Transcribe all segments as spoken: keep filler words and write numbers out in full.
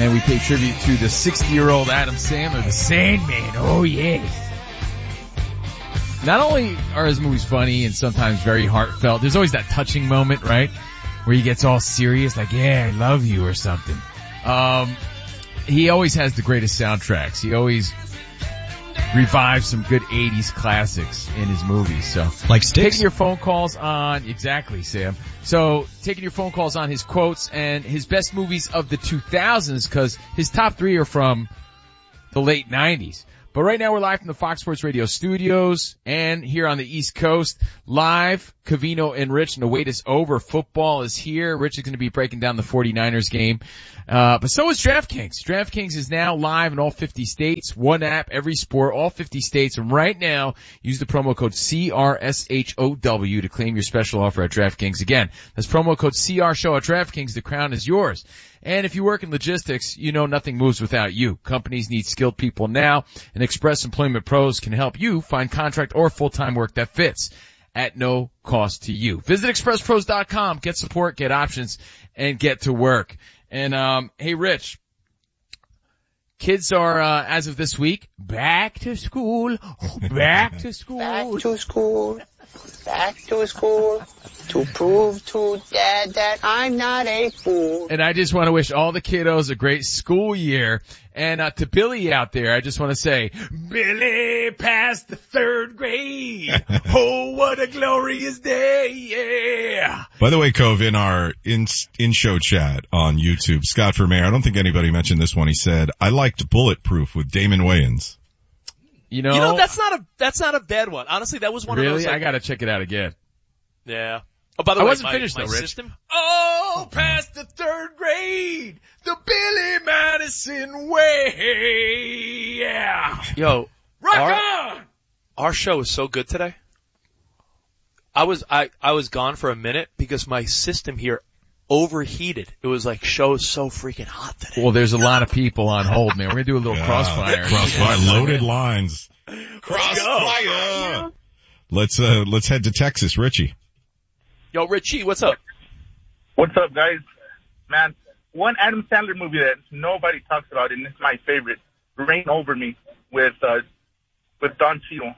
And we pay tribute to the sixty-year-old Adam Sandler, the Sandman. Oh, yes. Not only are his movies funny and sometimes very heartfelt, there's always that touching moment, right? Where he gets all serious, like, yeah, I love you or something. Um, he always has the greatest soundtracks. He always revives some good eighties classics in his movies. So, like Sticks? Taking your phone calls on, exactly, Sam. So, taking your phone calls on his quotes and his best movies of the two thousands, because his top three are from the late nineties. But right now we're live from the Fox Sports Radio studios and here on the East Coast. Live, Covino and Rich, and the wait is over. Football is here. Rich is going to be breaking down the forty-niners game. Uh, but so is DraftKings. DraftKings is now live in all fifty states. One app, every sport, all fifty states. And right now, use the promo code C R S H O W to claim your special offer at DraftKings. Again, that's promo code C R S H O W at DraftKings. The crown is yours. And if you work in logistics, you know nothing moves without you. Companies need skilled people now, and Express Employment Pros can help you find contract or full-time work that fits at no cost to you. Visit express pros dot com, get support, get options, and get to work. And, um, hey, Rich, kids are, uh, as of this week, back to school, back to school. Back to school, back to school, to prove to Dad that I'm not a fool. And I just want to wish all the kiddos a great school year. And, uh, to Billy out there, I just want to say, Billy passed the third grade. Oh, what a glorious day. Yeah. By the way, Cove, in our in, in-show chat on YouTube, Scott Vermeer, I don't think anybody mentioned this one. He said, I liked Bulletproof with Damon Wayans. You know, you know, that's not a, that's not a bad one. Honestly, that was one really? of those. Really? Like, I gotta check it out again. Yeah. Oh, by the I way, wasn't my, finished my though, Rich. system. Oh, past the third grade, the Billy Madison way. Yeah. Yo, rock our, on. Our show is so good today. I was, I, I was gone for a minute because my system here overheated. It was like, show is so freaking hot today. Well, there's a lot of people on hold, man. We're gonna do a little Yeah. crossfire. Crossfire, loaded lines. Crossfire. Let's, uh, let's head to Texas, Richie. Yo, Richie, what's up? What's up, guys? Man, one Adam Sandler movie that nobody talks about, and it's my favorite, Reign Over Me, with uh, with Don Cheadle.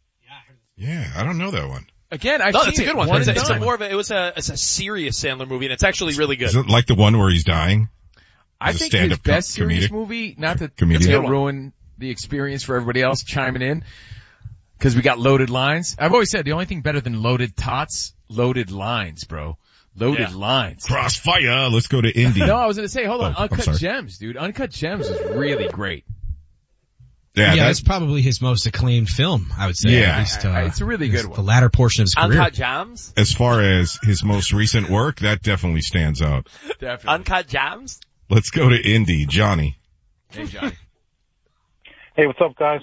Yeah, I don't know that one. Again, I've No, seen it's a good it. one. one It's a, and it's a done. more of a, it was a, it's a serious Sandler movie, and it's actually really good. Is it like the one where he's dying? I As a think his stand-up best com- serious comedic? movie, not to, Comedian? to ruin the experience for everybody else chiming in, because we got loaded lines. I've always said the only thing better than loaded tots, loaded lines, bro. Loaded Yeah. lines. Crossfire. Let's go to Indy. No, I was gonna say, hold on, Oh, I'm Uncut sorry. Gems, dude. Uncut Gems is really great. Yeah, Yeah, that's that's probably his most acclaimed film, I would say. Yeah. At least, uh, It's a really good his- one. The latter portion of his career. Uncut Jams? as far as his most recent work, that definitely stands out. Definitely. Uncut Jams? Let's go to Indy, Johnny. Hey, Johnny. Hey, what's up, guys?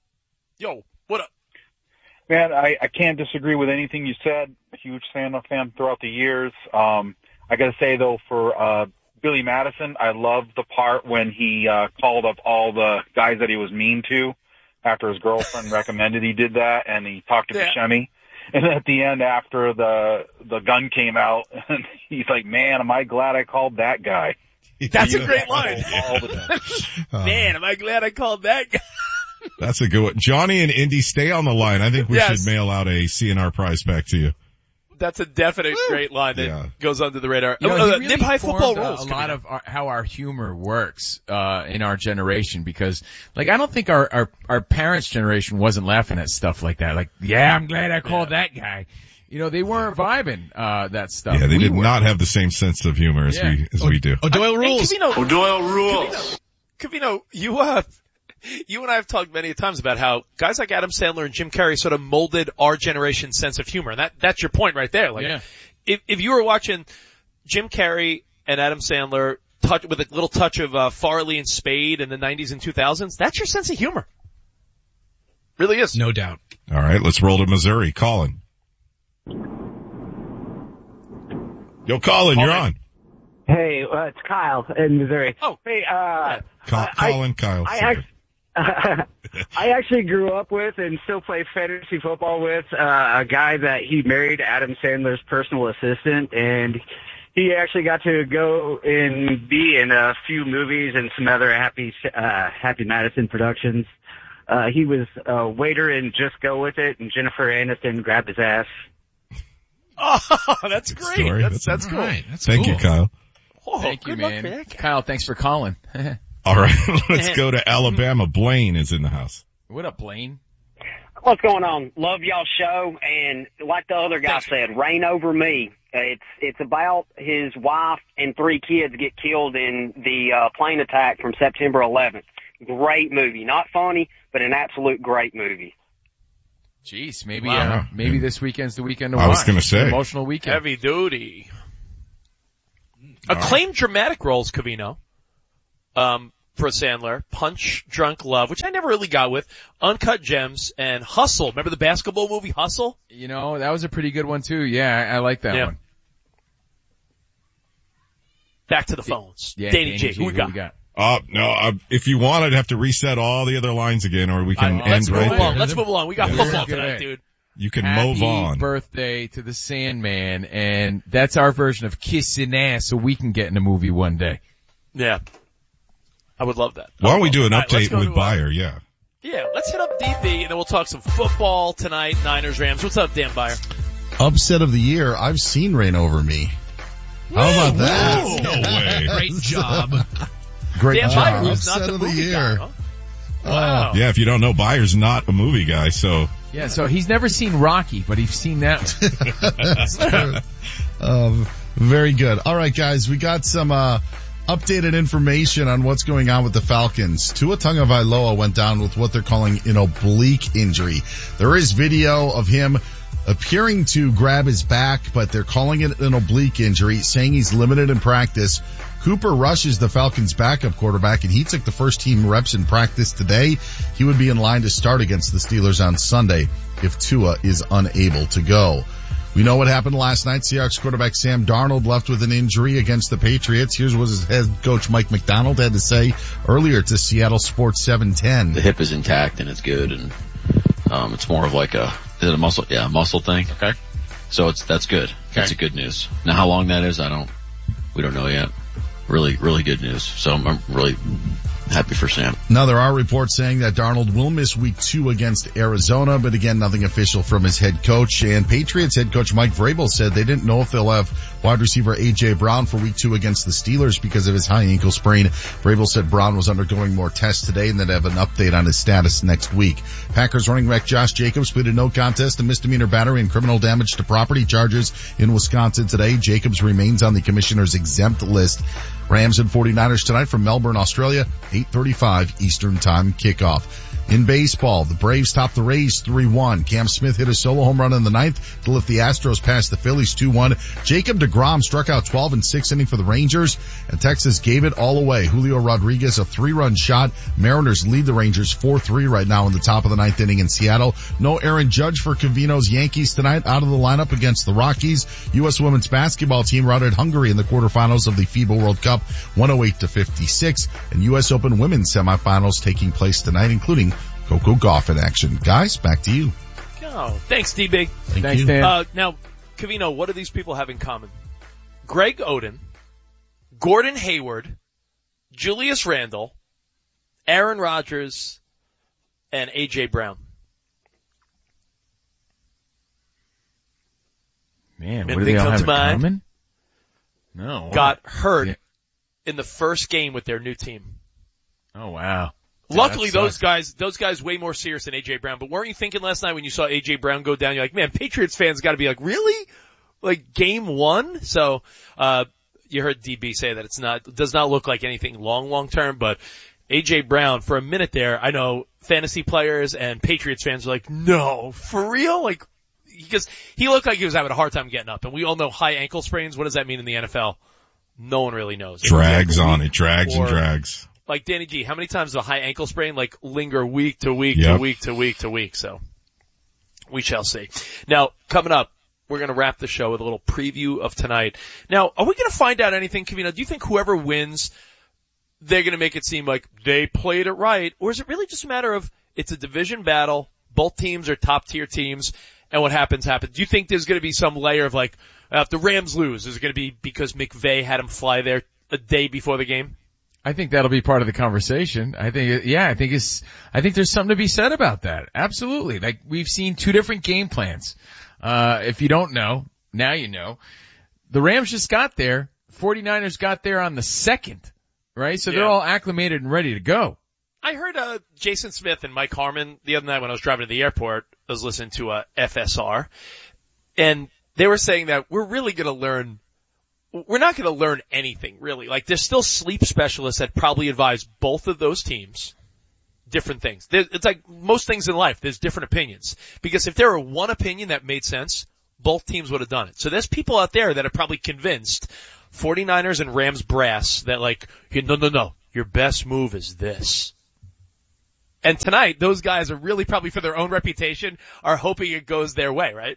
Yo, what up? Man, I, I can't disagree with anything you said. Huge Sandler fan throughout the years. Um, I gotta say though, for, uh, Billy Madison, I loved the part when he, uh, called up all the guys that he was mean to after his girlfriend recommended he did that, and he talked to Yeah. Buscemi. And at the end, after the, the gun came out, he's like, man, am I glad I called that guy. That's a great line. All the time. Uh, Man, am I glad I called that guy? That's a good one. Johnny and Indy, stay on the line. I think we Yes. should mail out a C N R prize back to you. That's a definite great line that Yeah. goes under the radar. You know, Uh, he uh, really Nip High formed, Football uh, Rules. a could lot be- of our, how our humor works uh in our generation, because like I don't think our our our parents' generation wasn't laughing at stuff like that. Like, yeah, I'm glad I called that guy. You know, they weren't vibing uh that stuff. Yeah, they We did were. not have the same sense of humor as Yeah. we as we do. O'Doyle Hey, rules. Covino, O'Doyle rules. Covino, you, uh, you and I have talked many times about how guys like Adam Sandler and Jim Carrey sort of molded our generation's sense of humor. And that, that's your point right there. Like, Yeah. if, if you were watching Jim Carrey and Adam Sandler touch, with a little touch of, uh, Farley and Spade in the nineties and two thousands, that's your sense of humor. Really is. No doubt. All right, let's roll to Missouri. Colin. Yo, Colin, you're on. Hey, uh, it's Kyle in Missouri. Oh. Hey, uh, Col- I- Colin, Kyle. I, sorry. act- I actually grew up with and still play fantasy football with uh, a guy that he married Adam Sandler's personal assistant, and he actually got to go and be in a few movies and some other Happy uh, Happy Madison productions. Uh, he was a waiter in Just Go With It, and Jennifer Aniston grabbed his ass. Oh, that's great. Story. That's, that's, That's cool. Right, that's Thank cool. you, Kyle. Oh, Thank you, good luck man. for that guy. Kyle, thanks for calling. All right, let's go to Alabama. Blaine is in the house. What up, Blaine? What's going on? Love y'all's show, and like the other guy said, Reign Over Me. Uh, it's it's about his wife and three kids get killed in the uh, plane attack from September eleventh. Great movie. Not funny, but an absolute great movie. Jeez, maybe Wow. uh, maybe this weekend's the weekend to I watch. was gonna say. An emotional weekend. Heavy duty. Acclaimed dramatic roles, Covino. Um, for Sandler. Punch Drunk Love, which I never really got with. Uncut Gems and Hustle. Remember the basketball movie Hustle? You know, that was a pretty good one too. Yeah, I, I like that Yeah. one. Back to the phones. Yeah, Danny G, who we got? we got? Uh, no, uh, if you want, I'd have to reset all the other lines again, or we can Uh, end let's move right along. there. Let's move along. We got Yeah. football Good. tonight, dude. You can Happy move on. birthday to the Sandman, and that's our version of kissing ass, so we can get in a movie one day. Yeah. I would love that. Why don't we do an All right, let's update go with to, uh, Bayer? Yeah. Yeah, let's hit up D B, and then we'll talk some football tonight, Niners, Rams. What's up, Dan Byer? Upset of the year. I've seen Reign Over Me. How about that? Whoa. No way. Great job. Great Dan job. Byer, who's not Upset the of the movie year. guy, huh? Wow. Yeah, if you don't know, Bayer's not a movie guy, so Yeah, so he's never seen Rocky, but he's seen that one. That's true. Um, very good. All right, guys, we got some uh updated information on what's going on with the Falcons. Tua Tagovailoa went down with what they're calling an oblique injury. There is video of him appearing to grab his back, but they're calling it an oblique injury, saying he's limited in practice. Cooper Rush is the Falcons' backup quarterback, and he took the first team reps in practice today. He would be in line to start against the Steelers on Sunday if Tua is unable to go. We know what happened last night. Seahawks quarterback Sam Darnold left with an injury against the Patriots. Here's what his head coach Mike McDonald had to say earlier to Seattle Sports seven ten. The hip is intact and it's good, and um it's more of like a, is it a muscle? Yeah, a muscle thing. Okay. So it's, that's good. That's a good news. Now how long that is, I don't, we don't know yet. Really, really good news. So I'm, I'm really happy for Sam. Now there are reports saying that Darnold will miss week two against Arizona, but again, nothing official from his head coach. And Patriots head coach Mike Vrabel said they didn't know if they'll have wide receiver A J Brown for week two against the Steelers because of his high ankle sprain. Vrabel said Brown was undergoing more tests today and they'd have an update on his status next week. Packers running back Josh Jacobs pleaded no contest to misdemeanor battery and criminal damage to property charges in Wisconsin today. Jacobs remains on the commissioner's exempt list. Rams and 49ers tonight from Melbourne, Australia, eight thirty-five Eastern Time kickoff. In baseball, the Braves topped the Rays three one. Cam Smith hit a solo home run in the ninth to lift the Astros past the Phillies two one. Jacob deGrom struck out twelve in sixth inning for the Rangers, and Texas gave it all away. Julio Rodriguez, a three-run shot. Mariners lead the Rangers four three right now in the top of the ninth inning in Seattle. No Aaron Judge for Covino's Yankees tonight, out of the lineup against the Rockies. U S women's basketball team routed Hungary in the quarterfinals of the FIBA World Cup one oh eight to fifty-six, and U S Open women's semifinals taking place tonight, including Coco Gauff in action. Guys, back to you. Oh, thanks, D B. Thank Thanks, you. Dan. Uh, now, Covino, what do these people have in common? Greg Oden, Gordon Hayward, Julius Randle, Aaron Rodgers, and A J Brown. Man, what do Anything they all come have to in mind? common? No. Got hurt Yeah. in the first game with their new team. Oh, wow. Luckily, Yeah, that those sucks. guys, those guys way more serious than A J Brown. But weren't you thinking last night when you saw A J Brown go down, you're like, man, Patriots fans got to be like, really? Like game one? So, uh, you heard D B say that it's not, it does not look like anything long, long term, but A J Brown, for a minute there, I know fantasy players and Patriots fans are like, no, for real? Like, because he looked like he was having a hard time getting up, and we all know high ankle sprains. What does that mean in the N F L? No one really knows. Drags on it, drags and Or- drags. Like Danny G, how many times does a high ankle sprain like linger week to week Yep. to week to week to week? So we shall see. Now, coming up, we're going to wrap the show with a little preview of tonight. Now, are we going to find out anything, Kavina? Do you think whoever wins, they're going to make it seem like they played it right? Or is it really just a matter of it's a division battle, both teams are top tier teams, and what happens happens? Do you think there's going to be some layer of like, Uh, if the Rams lose, is it going to be because McVay had him fly there a day before the game? I think that'll be part of the conversation. I think, yeah, I think it's, I think there's something to be said about that. Absolutely. Like, we've seen two different game plans. Uh, if you don't know, now you know. The Rams just got there. forty-niners got there on the second, right? So they're Yeah. all acclimated and ready to go. I heard, uh, Jason Smith and Mike Harmon the other night when I was driving to the airport. I was listening to, uh, F S R. And they were saying that we're really going to learn We're not going to learn anything, really. Like, there's still sleep specialists that probably advise both of those teams different things. There, it's like most things in life, there's different opinions. Because if there were one opinion that made sense, both teams would have done it. So there's people out there that are probably convinced, forty-niners and Rams brass, that like, no, no, no, your best move is this. And tonight, those guys are really probably for their own reputation are hoping it goes their way, right?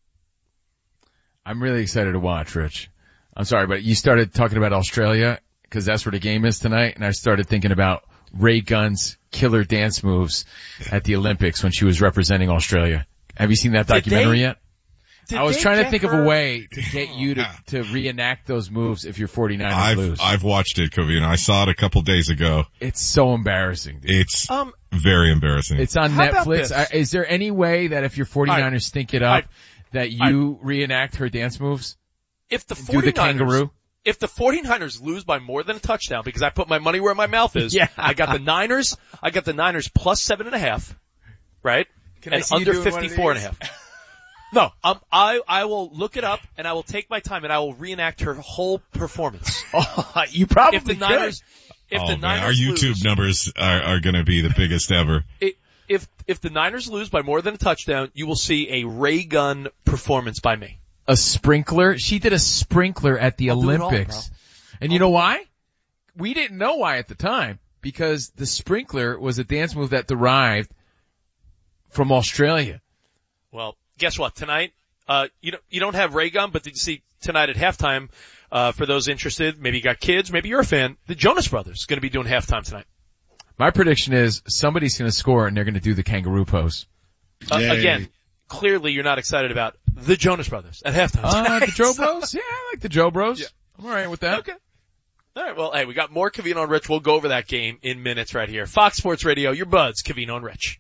I'm really excited to watch, Rich. I'm sorry, but you started talking about Australia because that's where the game is tonight, and I started thinking about Ray Gunn's killer dance moves at the Olympics when she was representing Australia. Have you seen that Did documentary they, yet? I was trying to think her? of a way to get you to, to reenact those moves if your forty-niners I've, lose. I've watched it, Covino. I saw it a couple days ago. It's so embarrassing, dude. It's um, very embarrassing. It's on How about Netflix. this? I, is there any way that if your forty-niners stink it up, I, that you I, reenact her dance moves? If the Do the kangaroo? If the forty-niners lose by more than a touchdown, because I put my money where my mouth is, yeah. I got the Niners, I got the Niners plus seven and a half, right? Can and I see under you doing fifty-four and a half. No, um, I, I will look it up and I will take my time and I will reenact her whole performance. Oh, you probably if the could. Niners, if oh, the man, Niners our YouTube lose, numbers are, are going to be the biggest ever. It, if if the Niners lose by more than a touchdown, you will see a Ray Gun performance by me. A sprinkler? She did a sprinkler at the I'll Olympics. All, and you know why? We didn't know why at the time, because the sprinkler was a dance move that derived from Australia. Well, guess what? Tonight, uh, you don't, you don't have Ray Gun, but did you see tonight at halftime, uh, for those interested, maybe you got kids, maybe you're a fan, the Jonas Brothers going to be doing halftime tonight. My prediction is somebody's going to score and they're going to do the kangaroo pose. Uh, again, clearly you're not excited about the Jonas Brothers at halftime. Uh, the Joe Bros? Yeah, I like the Joe Bros. Yeah. I'm alright with that. Okay. Alright, well, hey, we got more Covino and Rich. We'll go over that game in minutes right here. Fox Sports Radio, your buds, Covino and Rich.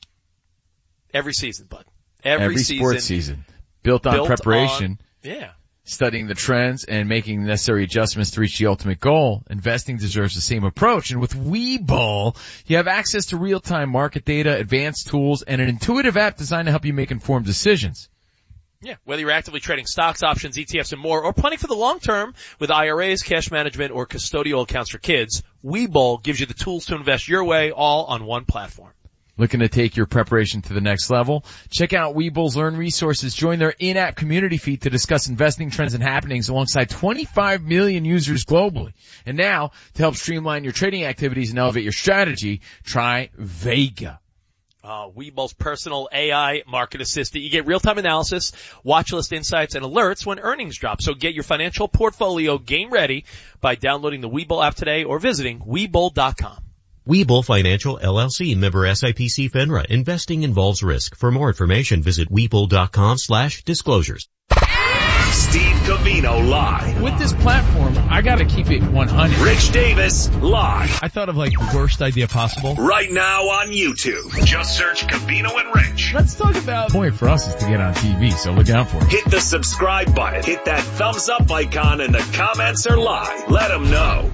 Every season, bud. Every, Every season. sports season. Built on built preparation. On, yeah. Studying the trends and making the necessary adjustments to reach the ultimate goal. Investing deserves the same approach. And with Webull, you have access to real-time market data, advanced tools, and an intuitive app designed to help you make informed decisions. Yeah, whether you're actively trading stocks, options, E T Fs, and more, or planning for the long term with I R As, cash management, or custodial accounts for kids, Webull gives you the tools to invest your way, all on one platform. Looking to take your preparation to the next level? Check out Webull's Learn Resources. Join their in-app community feed to discuss investing trends and happenings alongside twenty-five million users globally. And now, to help streamline your trading activities and elevate your strategy, try Vega. Uh, Webull's personal A I market assistant. You get real-time analysis, watch list insights, and alerts when earnings drop. So get your financial portfolio game ready by downloading the Webull app today or visiting Webull dot com. Webull Financial L L C, member S I P C FINRA. Investing involves risk. For more information, visit Webull dot com slash disclosures. Steve Covino live. With this platform, I gotta keep it one hundred. Rich Davis live. I thought of like the worst idea possible. Right now on YouTube. Just search Covino and Rich. Let's talk about the point for us is to get on T V, so look out for it. Hit the subscribe button. Hit that thumbs up icon in the comments or live. Let them know.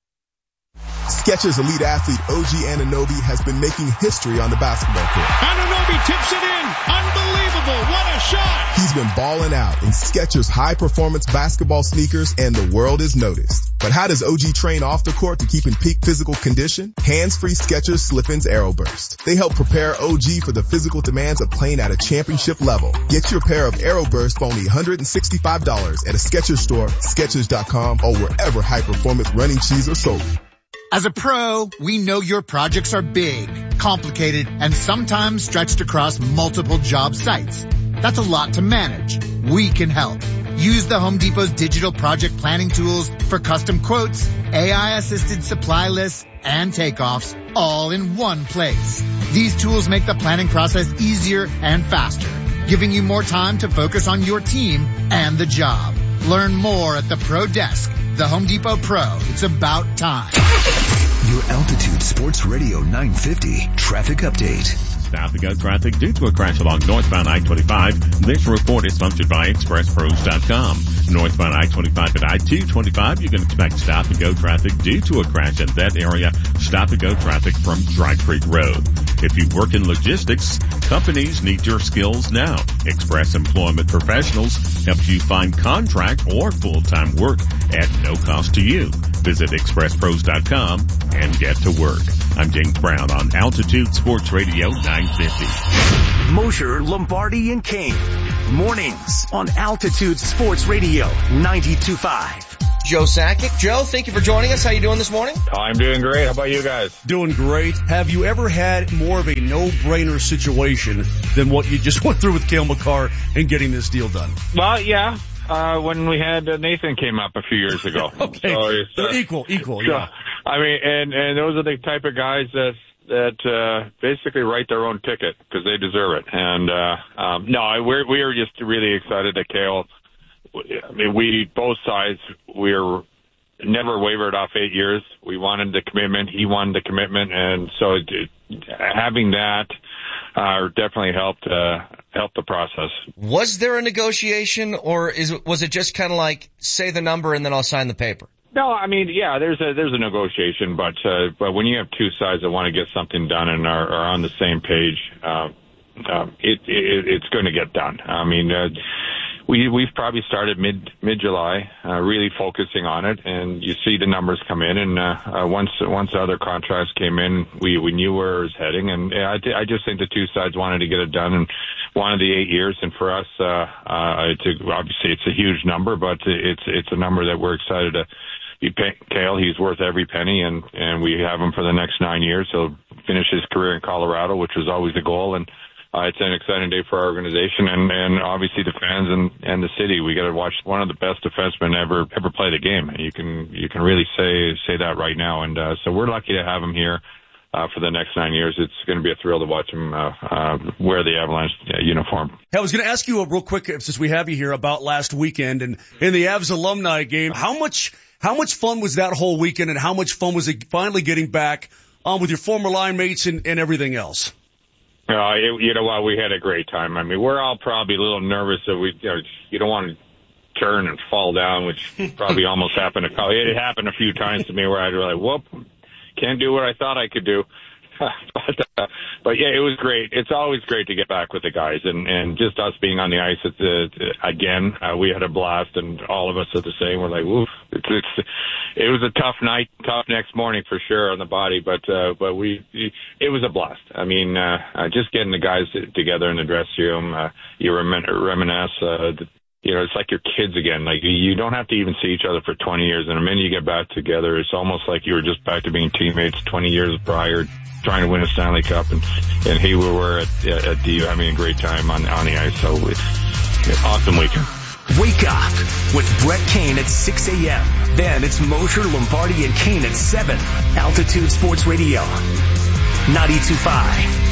Skechers elite athlete O G Anunoby has been making history on the basketball court. Anunoby tips it in. Unbelievable. What a shot. He's been balling out in Skechers high performance basketball sneakers and the world is noticed. But how does O G train off the court to keep in peak physical condition? Hands-free Skechers Slip-ins Aeroburst. They help prepare O G for the physical demands of playing at a championship level. Get your pair of Aeroburst for only one hundred sixty-five dollars at a Skechers store, Skechers dot com, or wherever high performance running shoes are sold. As a pro, we know your projects are big, complicated, and sometimes stretched across multiple job sites. That's a lot to manage. We can help. Use the Home Depot's digital project planning tools for custom quotes, A I-assisted supply lists, and takeoffs, all in one place. These tools make the planning process easier and faster. giving you more time to focus on your team and the job. Learn more at the Pro Desk. The Home Depot Pro. It's about time. Your Altitude Sports Radio nine fifty traffic update. South to go traffic due to a crash along northbound I twenty-five. This report is sponsored by express pros dot com. Northbound I twenty-five and I two twenty-five, you can expect stop and go traffic due to a crash in that area. Stop and go traffic from Dry Creek Road. If you work in logistics, companies need your skills now. Express Employment Professionals helps you find contract or full-time work at no cost to you. Visit express pros dot com and get to work. I'm James Brown on Altitude Sports Radio nine fifty. Mosher, Lombardi, and Kane. Mornings on Altitude Sports Radio ninety-two point five. Joe Sakic. Joe, thank you for joining us. How you doing this morning? I'm doing great. How about you guys? Doing great. Have you ever had more of a no-brainer situation than what you just went through with Cale Makar and getting this deal done? Well, yeah. Uh, when we had uh, Nathan came up a few years ago. Okay. So it's, uh, They're equal, equal, so, yeah. I mean, and, and those are the type of guys that, that, uh, basically write their own ticket because they deserve it. And, uh, um, no, we're, we are just really excited that Cale, I mean, we, both sides, we're never wavered off eight years. We wanted the commitment. He wanted the commitment. And so it, having that, uh, definitely helped, uh, helped the process. Was there a negotiation or is it, was it just kind of like say the number and then I'll sign the paper? No, I mean, yeah, there's a, there's a negotiation, but, uh, but when you have two sides that want to get something done and are, are on the same page, uh, um, it, it, it's going to get done. I mean, uh, we, we've probably started mid, mid-July, uh, really focusing on it, and you see the numbers come in, and, uh, uh once, once the other contracts came in, we, we knew where it was heading, and I, I just think the two sides wanted to get it done and wanted the eight years, and for us, uh, uh, it's a, obviously it's a huge number, but it's, it's a number that we're excited to be paying Cale. He's worth every penny, and, and we have him for the next nine years. He'll finish his career in Colorado, which was always the goal, and Uh, it's an exciting day for our organization and, and obviously the fans and, and the city. We got to watch one of the best defensemen ever, ever play the game. You can, you can really say, say that right now. And, uh, so we're lucky to have him here, uh, for the next nine years. It's going to be a thrill to watch him, uh, uh, wear the Avalanche uh, uniform. Hey, I was going to ask you a real quick, since we have you here, about last weekend and in the Avs alumni game. How much, how much fun was that whole weekend and how much fun was it finally getting back on um, with your former line mates and, and everything else? Uh, it, you know what? We had a great time. I mean, we're all probably a little nervous that we, you know, you don't want to turn and fall down, which probably almost happened. To, it happened a few times to me where I'd be like, whoop, can't do what I thought I could do. but, uh, but yeah, it was great. It's always great to get back with the guys and, and just us being on the ice. It's, uh, again, uh, we had a blast and all of us are the same. We're like, woof. It's, it's, it was a tough night, tough next morning for sure on the body, but, uh, but we, it was a blast. I mean, uh, uh just getting the guys together in the dressing room, uh, you remin- reminisce, uh, the, you know, it's like your kids again. Like you don't have to even see each other for twenty years. And the minute you get back together, it's almost like you were just back to being teammates twenty years prior, trying to win a Stanley Cup. And, and here we were at, at D U having a great time on, on the ice. So it's, it's awesome weekend. Wake up with Brett Kane at six a.m. Then it's Mosher, Lombardi, and Kane at seven. Altitude Sports Radio ninety-two point five.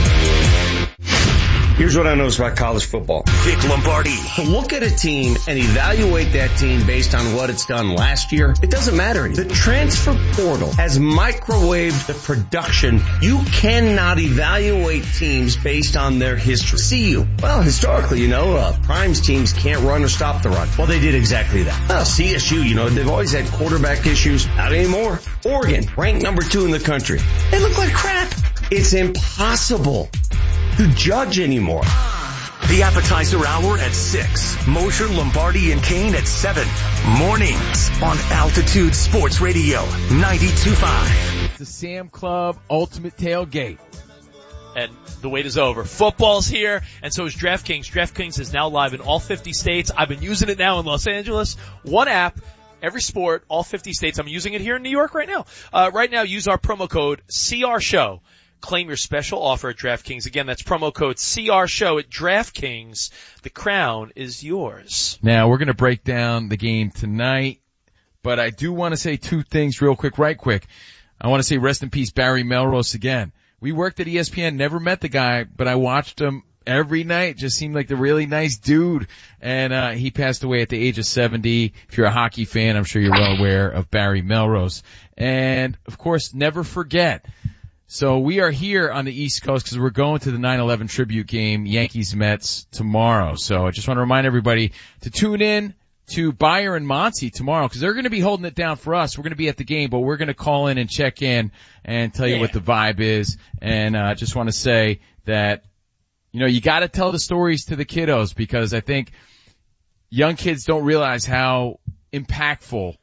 Here's what I noticed about college football. Vic Lombardi. Look at a team and evaluate that team based on what it's done last year. It doesn't matter. The transfer portal has microwaved the production. You cannot evaluate teams based on their history. C U. Well, historically, you know, uh, Prime's teams can't run or stop the run. Well, they did exactly that. Well, C S U, you know, they've always had quarterback issues. Not anymore. Oregon, ranked number two in the country. They look like crap. It's impossible to judge anymore. The appetizer hour at six. Mosher, Lombardi, and Kane at seven. Mornings on Altitude Sports Radio ninety-two point five. It's the Sam Club Ultimate Tailgate. And the wait is over. Football's here, and so is DraftKings. DraftKings is now live in all fifty states. I've been using it now in Los Angeles. One app, every sport, all fifty states. I'm using it here in New York right now. Uh, right now, use our promo code C R Show. Claim your special offer at DraftKings. Again, that's promo code C R Show at DraftKings. The crown is yours. Now, we're going to break down the game tonight, but I do want to say two things real quick, right quick. I want to say rest in peace, Barry Melrose again. We worked at E S P N, never met the guy, but I watched him every night. Just seemed like the really nice dude. And, uh, he passed away at the age of seventy. If you're a hockey fan, I'm sure you're well aware of Barry Melrose. And of course, never forget. So we are here on the East Coast because we're going to the nine eleven tribute game, Yankees-Mets, tomorrow. So I just want to remind everybody to tune in to Bayer and Monty tomorrow because they're going to be holding it down for us. We're going to be at the game, but we're going to call in and check in and tell you yeah. what the vibe is. And I uh, just want to say that, you know, you got to tell the stories to the kiddos because I think young kids don't realize how impactful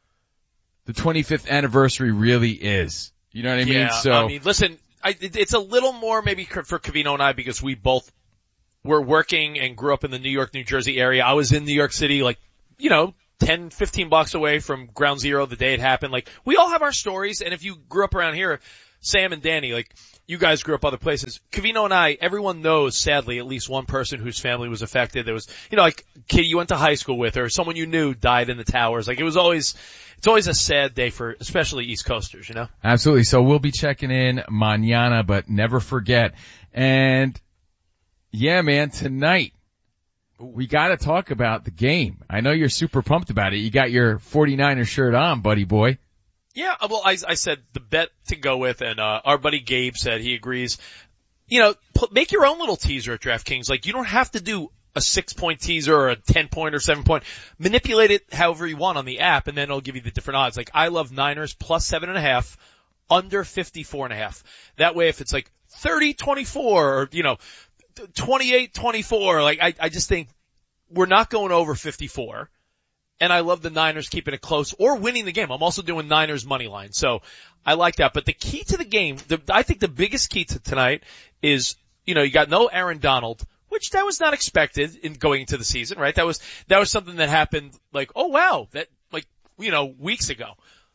the twenty-fifth anniversary really is. You know what I yeah, mean? So I mean, listen, I, it, it's a little more maybe for Covino and I because we both were working and grew up in the New York, New Jersey area. I was in New York City, like, you know, ten, fifteen blocks away from Ground Zero the day it happened. Like, we all have our stories, and if you grew up around here, Sam and Danny, like, you guys grew up other places. Covino and I, everyone knows, sadly, at least one person whose family was affected. There was, you know, like, a kid you went to high school with or someone you knew died in the towers. Like, it was always, it's always a sad day for, especially East Coasters, you know? Absolutely. So we'll be checking in mañana, but never forget. And, yeah, man, tonight, we gotta talk about the game. I know you're super pumped about it. You got your 49er shirt on, buddy boy. Yeah, well, I, I said the bet to go with, and uh, our buddy Gabe said he agrees. You know, put, make your own little teaser at DraftKings. Like, you don't have to do a six-point teaser or a ten-point or seven-point. Manipulate it however you want on the app, and then it'll give you the different odds. Like, I love Niners plus seven and a half, under fifty-four and a half. That way, if it's like thirty twenty-four or, you know, twenty-eight twenty-four, like, I, I just think we're not going over fifty-four. And I love the Niners keeping it close or winning the game. I'm also doing Niners money line. So I like that. But the key to the game, the, I think the biggest key to tonight is, you know, you got no Aaron Donald, which that was not expected in going into the season, right? That was, that was something that happened like, oh wow, that, like, you know, weeks ago.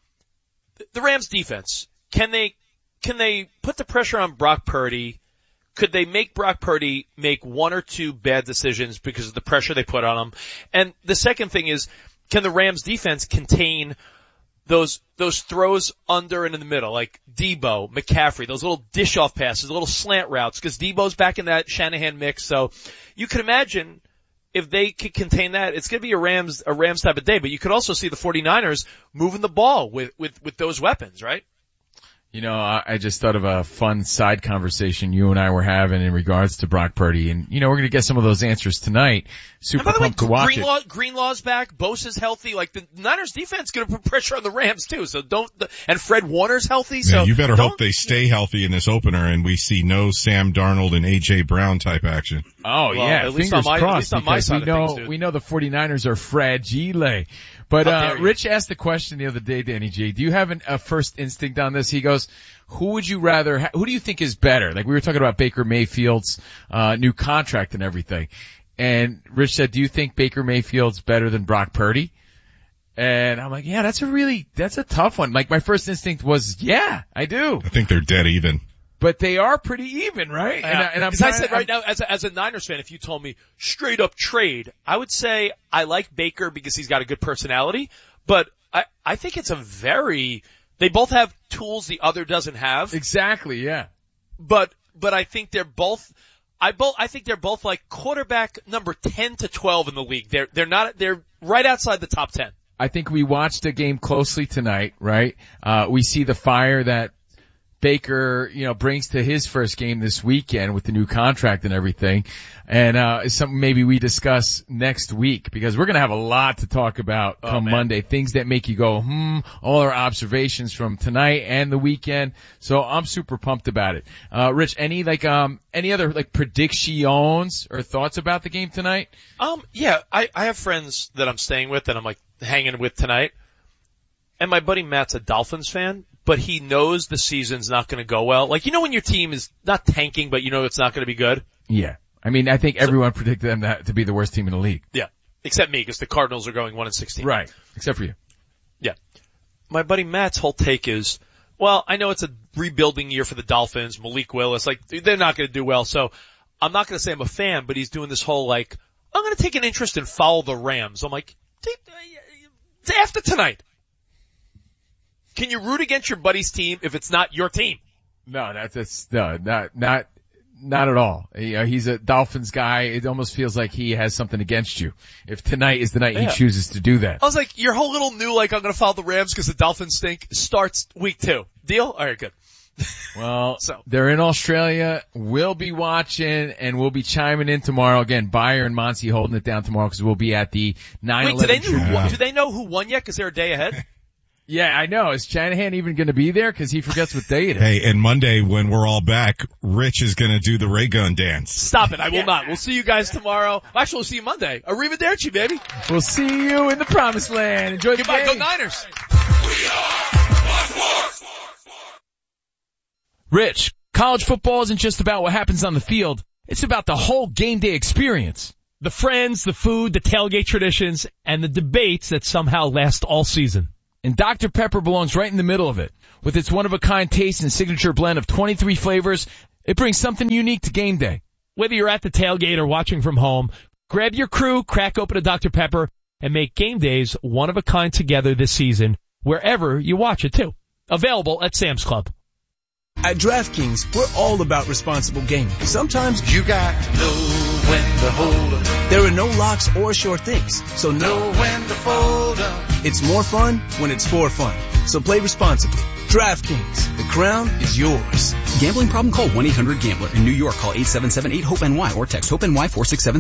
The Rams defense, can they, can they put the pressure on Brock Purdy? Could they make Brock Purdy make one or two bad decisions because of the pressure they put on him? And the second thing is, can the Rams defense contain those, those throws under and in the middle, like Debo, McCaffrey, those little dish off passes, little slant routes, because Debo's back in that Shanahan mix. So you can imagine if they could contain that, it's going to be a Rams, a Rams type of day, but you could also see the 49ers moving the ball with, with, with those weapons, right? You know, I just thought of a fun side conversation you and I were having in regards to Brock Purdy, and you know we're going to get some of those answers tonight. Super pumped to watch it. Greenlaw, Greenlaw's back. Bosa's healthy. Like the Niners defense is going to put pressure on the Rams too. So don't. And Fred Warner's healthy. So yeah, you better hope they stay healthy in this opener, and we see no Sam Darnold and A J Brown type action. Oh well, yeah, at least fingers on my, crossed. At least on my side we know of things, dude. we know the 49ers are fragile. But uh Rich asked the question the other day, Danny G. Do you have an, a first instinct on this? He goes, who would you rather, ha- who do you think is better? Like we were talking about Baker Mayfield's uh new contract and everything. And Rich said, do you think Baker Mayfield's better than Brock Purdy? And I'm like, yeah, that's a really, that's a tough one. Like my first instinct was, yeah, I do. I think they're dead even. But they are pretty even, right? Yeah. And, I, and I'm Because I trying, said right I'm, now, as a, as a Niners fan, if you told me straight up trade, I would say I like Baker because he's got a good personality. But I, I think it's a very, they both have tools the other doesn't have. Exactly, yeah. But, but I think they're both, I both, I think they're both like quarterback number ten to twelve in the league. They're, they're not, they're right outside the top ten. I think we watched the game closely tonight, right? Uh, we see the fire that Baker, you know, brings to his first game this weekend with the new contract and everything. And, uh, it's something maybe we discuss next week because we're going to have a lot to talk about oh, come man. Monday. Things that make you go, hmm, all our observations from tonight and the weekend. So I'm super pumped about it. Uh, Rich, any like, um, any other like predictions or thoughts about the game tonight? Um, yeah, I, I have friends that I'm staying with that I'm like hanging with tonight. And my buddy Matt's a Dolphins fan, but he knows the season's not going to go well. Like, you know when your team is not tanking, but you know it's not going to be good? Yeah. I mean, I think everyone so, predicted them that, to be the worst team in the league. Yeah. Except me, because the Cardinals are going one and sixteen. Right. Except for you. Yeah. My buddy Matt's whole take is, well, I know it's a rebuilding year for the Dolphins, Malik Willis, like, they're not going to do well, so I'm not going to say I'm a fan, but he's doing this whole, like, I'm going to take an interest and follow the Rams. I'm like, after tonight. Can you root against your buddy's team if it's not your team? No, that's, that's no, not, not, Not at all. He, uh, he's a Dolphins guy. It almost feels like he has something against you. If tonight is the night Yeah. he chooses to do that. I was like, your whole little new, like, I'm going to follow the Rams because the Dolphins stink starts week two. Deal? All right, good. Well, So. they're in Australia. We'll be watching and we'll be chiming in tomorrow. Again, Bayer and Monty holding it down tomorrow because we'll be at the nine Wait, do eleven they, know, tribute. do they know who won yet? Because they're a day ahead. Yeah, I know. Is Shanahan even going to be there? Because he forgets what day it is. Hey, and Monday when we're all back, Rich is going to do the ray gun dance. Stop it. I will not. We'll see you guys tomorrow. Actually, we'll see you Monday. Arrivederci, baby. We'll see you in the promised land. Enjoy Goodbye. the Go game. Niners. Rich, college football isn't just about what happens on the field. It's about the whole game day experience. The friends, the food, the tailgate traditions, and the debates that somehow last all season. And Doctor Pepper belongs right in the middle of it. With its one-of-a-kind taste and signature blend of twenty-three flavors, it brings something unique to game day. Whether you're at the tailgate or watching from home, grab your crew, crack open a Doctor Pepper, and make game days one of a kind together this season, wherever you watch it too. Available at Sam's Club. At DraftKings, we're all about responsible gaming. Sometimes you got to know when to hold up. There are no locks or sure things, so know when to fold up. It's more fun when it's for fun. So play responsibly. DraftKings, the crown is yours. Gambling problem? Call one eight hundred gambler. In New York, call eight seven seven eight hope N Y or text HOPE-N Y four six seven